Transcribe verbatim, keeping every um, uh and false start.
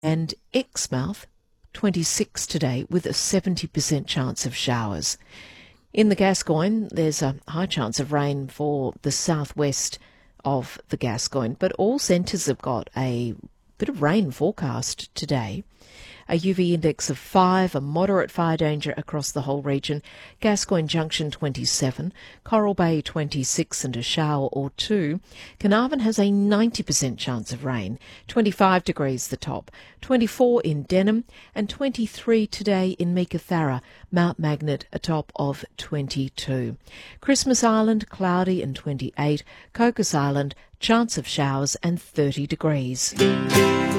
and Exmouth twenty-six today with a seventy percent chance of showers. In the Gascoyne, there's a high chance of rain for the southwest of the Gascoyne, but all centres have got a bit of rain forecast today. A U V index of five, a moderate fire danger across the whole region. Gascoyne Junction twenty-seven, Coral Bay twenty-six and a shower or two. Carnarvon has a ninety percent chance of rain, twenty-five degrees the top, twenty-four in Denham and twenty-three today in Meekatharra, Mount Magnet a top of twenty-two. Christmas Island cloudy and twenty-eight, Cocos Island chance of showers and thirty degrees.